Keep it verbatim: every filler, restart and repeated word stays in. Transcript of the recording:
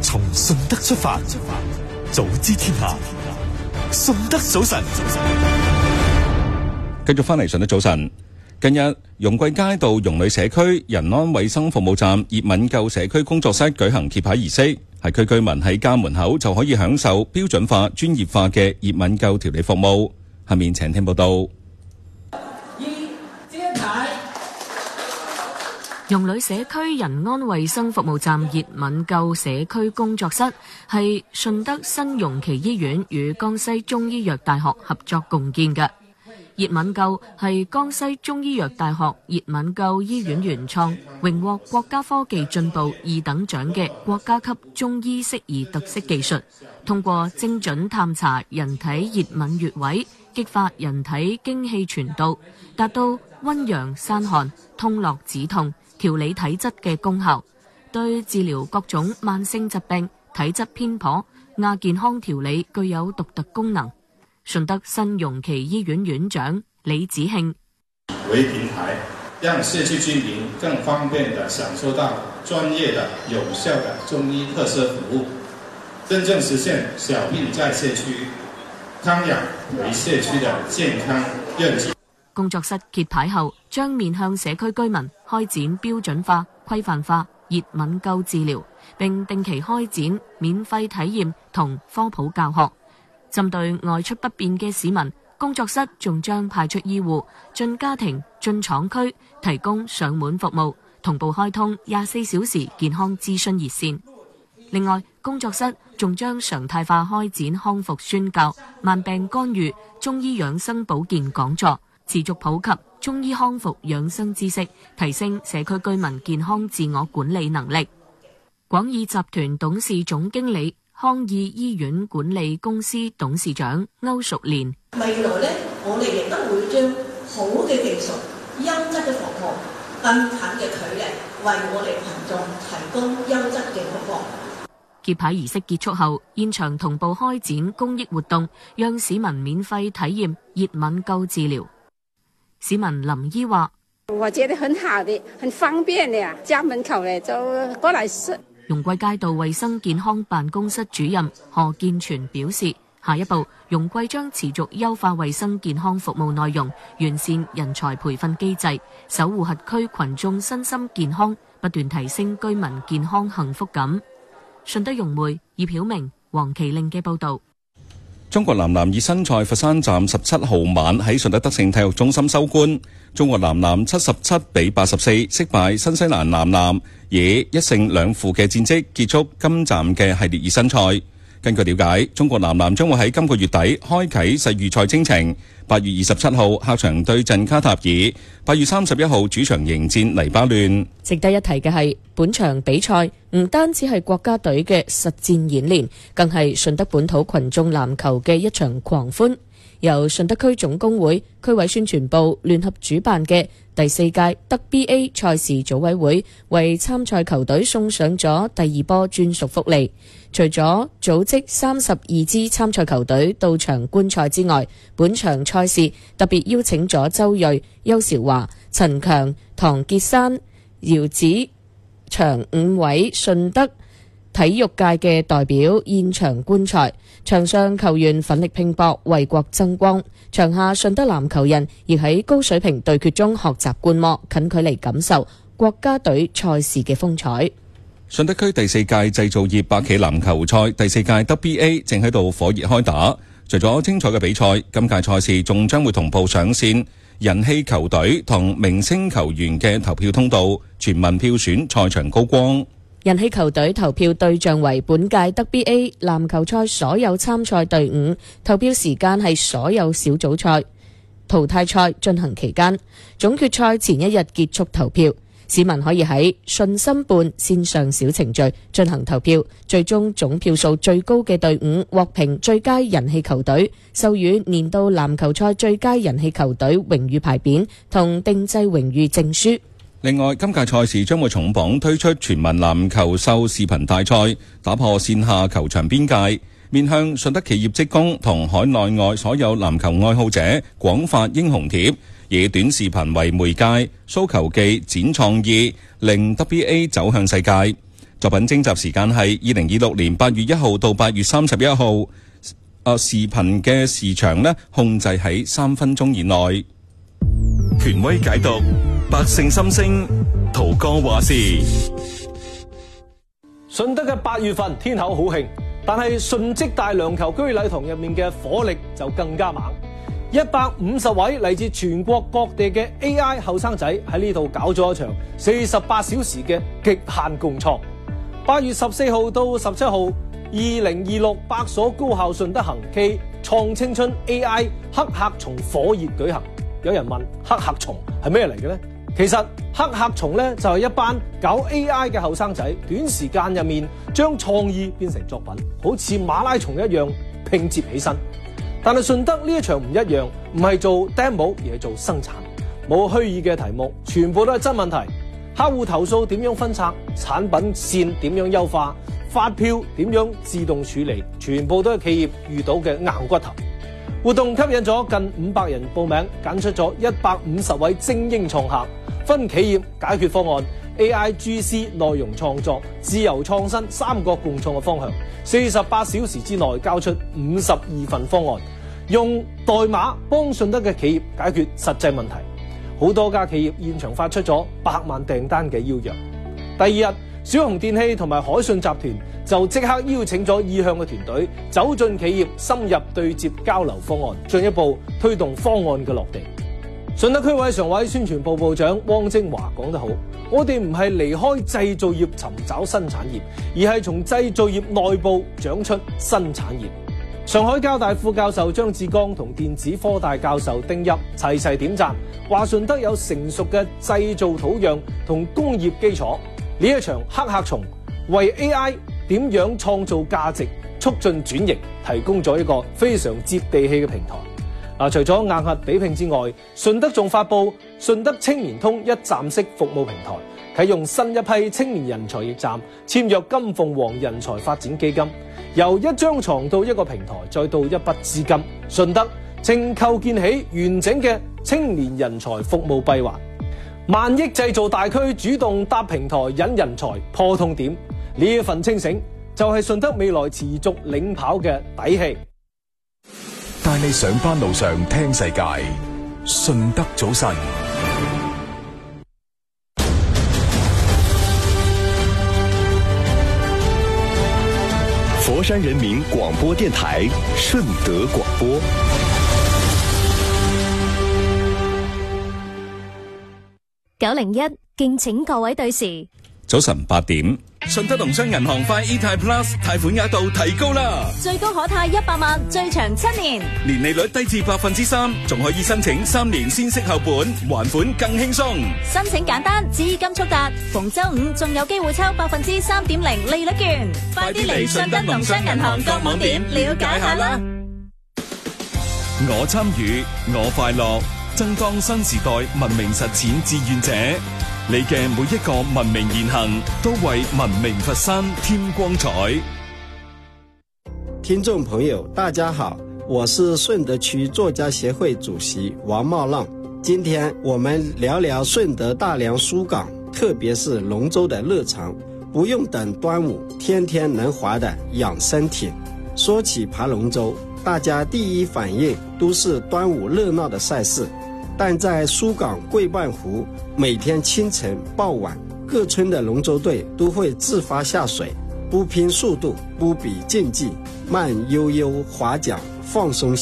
從順德出發，早知天下，順德早晨。 繼續翻嚟順德早晨。近日，容桂街道容里社區仁安衛生服務站葉敏救社區工作室舉行揭牌儀式，係區居民喺家門口就可以享受標準化、專業化嘅葉敏救調理服務。下面請聽報道。 容里社區仁安衛生服務站葉敏救社區工作室係順德新容耆醫院與江西中醫藥大學合作共建嘅。葉敏救係江西中醫藥大學葉敏救醫院原創，榮獲國家科技進步二等獎嘅國家級中醫適宜特色技術，通過精準探查人體熱敏穴位，激發人體精氣傳導，達到溫陽散寒、通絡止痛、調理體質嘅功效，對治療各種慢性疾病、體質偏頗、亞健康調理具有獨特功能。順德新容耆醫院院長李子慶為平台，讓社區居民更方便地享受到專業的、有效的中醫特色服務，真正實現小病在社區，康養為社區的健康願景。 工作室揭牌後，將面向社區居民開展標準化、規範化葉敏救治療，並定期開展免費體驗同科普教學。針對外出不便嘅市民，工作室仲將派出醫護進家庭、進廠區，提供上門服務，同步開通廿四小時健康諮詢熱線。另外，工作室仲將常態化開展康復宣教、慢病干預、中醫養生保健講座，持續普及中醫康復養生知識，提升社區居民健康自我管理能力。廣義集團董事總經理、康義醫院管理公司董事長歐淑蓮： 未來呢，我哋亦都會將好嘅技術、優質嘅服務、更近嘅距離，為我哋群眾提供優質嘅服務。 揭牌儀式結束後，現場同步開展公益活動，讓市民免費體驗葉敏救治療。市民林姨話： 我覺得很好的，很方便的呀，家門口咧就過來試。 容桂街道衛生健康辦公室主任何建全表示，下一步容桂將持續優化衛生健康服務內容，完善人才培訓機制，守護轄區群眾身心健康，不斷提升居民健康幸福感。順德融媒葉曉明、黃麒令嘅報道。 中國男籃熱身賽佛山站十七號晚喺順德德勝體育中心收官，中國男籃七十七比八十四擊敗新西蘭男籃，以一勝兩負嘅戰績結束今站嘅系列熱身賽。根據了解，中國男籃將會喺今個月底開啟世預賽征程，八月二十七號客場對陣卡塔爾，八月三十一號主場迎戰黎巴嫩。 值得一提嘅係，本場比賽唔單止係國家隊嘅實戰演練，更係順德本土群眾籃球嘅一場狂歡。由順德區總工會、區委宣傳部聯合主辦嘅第四屆 W B A 賽事組委會為參賽球隊送上咗第二波專屬福利。除咗組織三十二支參賽球隊到場觀賽之外，本場賽事特別邀請咗周睿、邱韶華、陳強、唐傑山、姚子祥五位順德體育界嘅代表現場觀賽。場上球員奮力拼搏，為國爭光；場下順德籃球人亦喺高水平對決中學習觀摩，近距離感受國家隊賽事嘅風采。 順德區第四屆製造業百企籃球賽第四屆 W B A 正喺度火熱開打，除咗精彩嘅比賽，今屆賽事仲將會同步上線人氣球隊同明星球員嘅投票通道，全民票選賽場高光。 人氣球隊投票對象為本屆 W B A 籃球賽所有參賽隊伍，投票時間係所有小組賽淘汰賽進行期間，總決賽前一日結束投票。市民可以喺信心辦線上小程序進行投票，最終總票數最高嘅隊伍獲評最佳人氣球隊，授予年度籃球賽最佳人氣球隊榮譽牌匾同定製榮譽證書。 另外，今屆賽事將會重磅推出全民籃球秀視頻大賽，打破線下球場邊界，面向順德企業職工同海內外所有籃球愛好者廣發英雄帖，以短視頻為媒介，show球技、展創意，令 W B A 走向世界。 作品徵集時間係二零二六年八月一號到八月三十一號。誒、呃，視頻嘅時長呢，控制喺三分鐘以內。 權威解讀，百姓心聲，陶哥話事。 順德嘅八月份天口好興，但係順職大良球居禮堂入面嘅火力就更加猛。一百五十位嚟自全國各地嘅 A I 後生仔喺呢度搞咗一場四十八小時嘅極限共創。八月十四號到十七號，二零二六百所高校順德行暨創青春 A I 黑客松火熱舉行。有人問黑客松係咩嚟嘅呢？其實黑客松咧就係一班搞 A I 嘅後生仔，短時間入面將創意變成作品，好似馬拉松一樣拼接起身。但係順德呢一場唔一樣，唔係做 demo 而係做生產，冇虛擬嘅題目，全部都係真問題。客戶投訴點樣分拆，產品線點樣優化，發票點樣自動處理，全部都係企業遇到嘅硬骨頭。活動吸引咗近五百人報名，揀出咗一百五十位精英創客，分企業解決方案、A I G C 內容創作、自由創新三個共創嘅方向。四十八小時之內交出五十二份方案，用代碼幫順德嘅企業解決實際問題。好多家企業現場發出咗百萬訂單嘅邀約。第二日，小鴻電器同埋海信集團就即刻邀請咗意向嘅團隊走進企業，深入對接交流方案，進一步推動方案嘅落地。順德區委常委宣傳部部長汪精華講得好，我哋唔係離開製造業尋找新產業，而係從製造業內部長出新產業。上海交大副教授張志剛同電子科大教授丁煜齊齊點讚，話順德有成熟嘅製造土壤同工業基礎。呢一場黑客松為 A I 點樣創造價值、促進轉型提供咗一個非常接地氣嘅平台。嗱，除咗硬核比拼之外，順德仲發布順德青年通一站式服務平台，啟用新一批青年人才驛站，簽約金鳳凰人才發展基金，由一張床到一個平台，再到一筆資金，順德正構建起完整嘅青年人才服務閉環。萬億製造大區主動搭平台引人才破痛點，呢一份清醒就係順德未來持續領跑嘅底氣。 帶你上班路上聽世界，順德早晨。佛山人民廣播電台順德廣播。 九零一，敬請各位對時。 早晨八點， 順德農商銀行快 E 貸 Plus 貸款額度提高啦， 最高可貸一百萬，最長七年， 年利率低至百分之三，仲可以申請三年先息後本，還款更輕鬆。 申請簡單，資金速達，逢周五仲有機會抽百分之三點零利率券。快啲嚟順德農商銀行各網點了解下啦！ 我參與，我快樂，爭當新時代文明實踐志願者。你嘅每一個文明言行，都為文明佛山添光彩。 聽眾朋友，大家好，我是順德區作家協會主席王茂浪。今天我們聊聊順德大良書港，特別是龍舟的樂場，不用等端午，天天能划的養生艇。說起爬龍舟，大家第一反應都是端午熱鬧的賽事。但在書港桂半湖，每天清晨傍晚，各村的龍舟隊都會自發下水，不拼速度，不比競技，慢悠悠划槳，放鬆